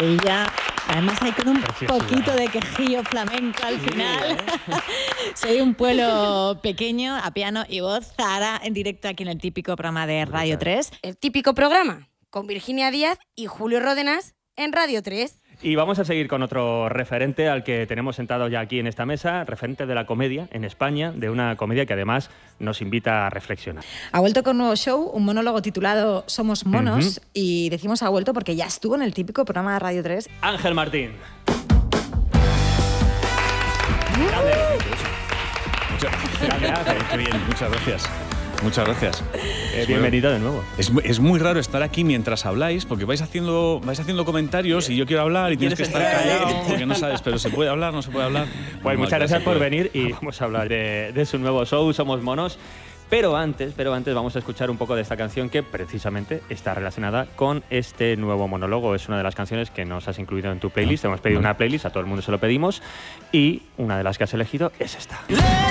maravilla. Además hay con un poquito de quejillo flamenco al final. Soy un pueblo pequeño, a piano y voz. Zahara en directo aquí en el típico programa de Radio 3. El típico programa con Virginia Díaz y Julio Ródenas en Radio 3. Y vamos a seguir con otro referente al que tenemos sentado ya aquí en esta mesa, referente de la comedia en España, de una comedia que además nos invita a reflexionar. Ha vuelto con un nuevo show, un monólogo titulado Somos Monos, y decimos ha vuelto porque ya estuvo en el típico programa de Radio 3. Ángel Martín. Qué bien, muchas gracias. Muchas gracias. Bienvenido de nuevo. Es muy raro estar aquí mientras habláis, porque vais haciendo comentarios y yo quiero hablar y tienes que estar callado porque no sabes, pero ¿se puede hablar? ¿No se puede hablar? Pues muchas gracias por venir y vamos a hablar de su nuevo show, Somos Monos. Pero antes vamos a escuchar un poco de esta canción que precisamente está relacionada con este nuevo monólogo. Es una de las canciones que nos has incluido en tu playlist. Te hemos pedido una playlist, a todo el mundo se lo pedimos. Y una de las que has elegido es esta.